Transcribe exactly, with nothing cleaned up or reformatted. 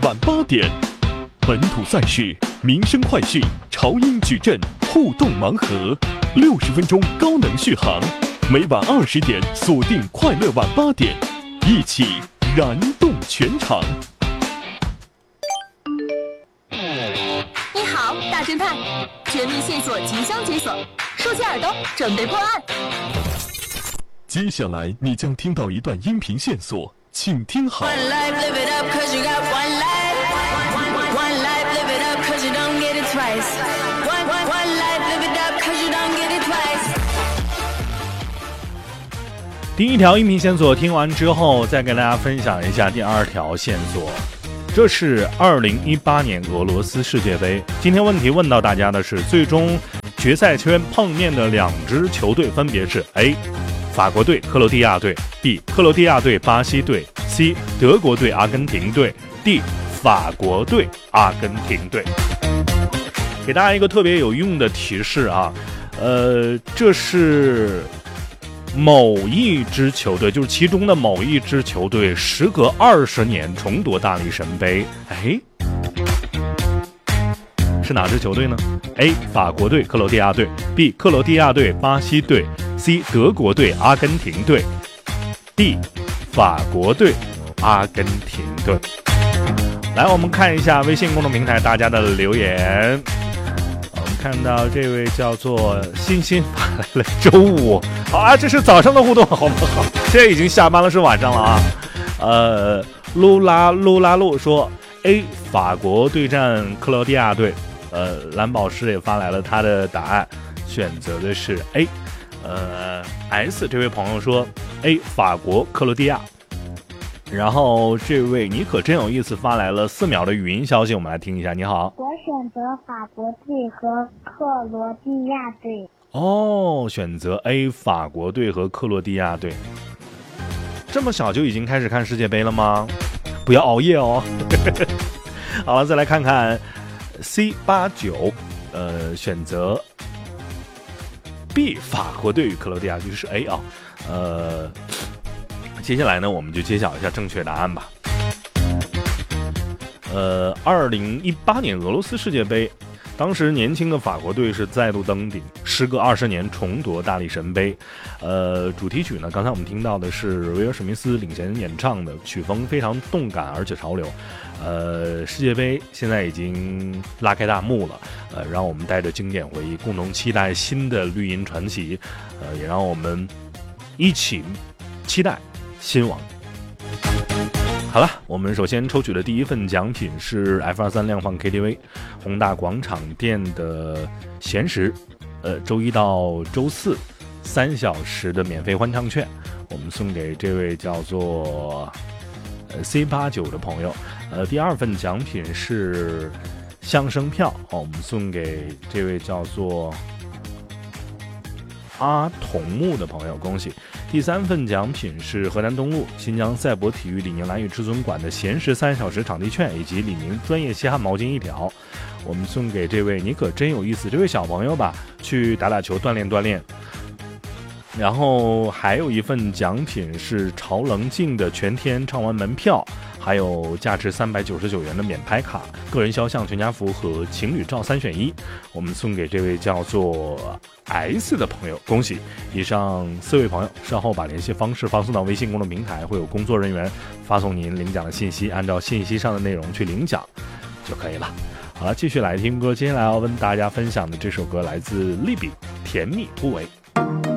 晚八点，本土赛事、民生快讯、潮音矩阵、互动盲盒，六十分钟高能续航。每晚二十点锁定快乐晚八点，一起燃动全场。 你好，大侦探，绝密线索即将解锁，竖起耳朵准备破案。 接下来你将听到一段音频线索，请听好。 第一条音频线索听完之后，再跟大家分享一下第二条线索。这是二零一八年俄罗斯世界杯。今天问题问到大家的是，最终决赛圈碰面的两支球队分别是 A. 法国队克罗地亚队， B. 克罗地亚队巴西队， C. 德国队阿根廷队， D. 法国队阿根廷队。给大家一个特别有用的提示啊，呃，这是某一支球队，就是其中的某一支球队时隔二十年重夺大力神杯。哎，是哪支球队呢？ A. 法国队克罗地亚队， B. 克罗地亚队巴西队， C. 德国队阿根廷队， D. 法国队阿根廷队。来，我们看一下微信公众平台大家的留言。我们看到这位叫做欣欣发来了周五，好啊，这是早上的互动，好不好？现在已经下班了，是晚上了啊。呃，噜拉噜拉路说 A. 法国对战克罗地亚队。呃，蓝宝石也发来了他的答案，选择的是 A。呃 ，S 这位朋友说 A. 法国克罗地亚。然后这位你可真有意思发来了四秒的语音消息，我们来听一下。你好， 我选择法国队和克罗地亚队。 哦，选择 A 法国队和克罗地亚队。这么小就已经开始看世界杯了吗？不要熬夜哦。好了，再来看看 C 八九，呃，选择 B 法国队与克罗地亚队是 A 啊，呃。接下来呢，我们就揭晓一下正确答案吧。呃，二零一八年俄罗斯世界杯，当时年轻的法国队是再度登顶，时隔二十年重夺大力神杯。呃，主题曲呢，刚才我们听到的是威尔史密斯领衔演唱的，曲风非常动感而且潮流。呃，世界杯现在已经拉开大幕了，呃，让我们带着经典回忆，共同期待新的绿茵传奇，呃，也让我们一起期待新王。好了，我们首先抽取的第一份奖品是 F 二三 量放 K T V 宏大广场店的闲时，呃，周一到周四三小时的免费欢唱券，我们送给这位叫做呃 C 八九的朋友。呃，第二份奖品是相声票，哦，我们送给这位叫做阿童木的朋友，恭喜。第三份奖品是河南东路新疆赛博体育李宁蓝屿至尊馆的闲时三小时场地券以及李宁专业吸汗毛巾一条，我们送给这位你可真有意思这位小朋友吧，去打打球锻炼锻炼。然后还有一份奖品是潮棱镜的全天畅玩门票，还有价值三百九十九元的免拍卡、个人肖像全家福和情侣照三选一，我们送给这位叫做 S 的朋友，恭喜！以上四位朋友，稍后把联系方式发送到微信公众平台，会有工作人员发送您领奖的信息，按照信息上的内容去领奖就可以了。好了，继续来听歌，接下来要跟大家分享的这首歌来自利比，甜蜜突围。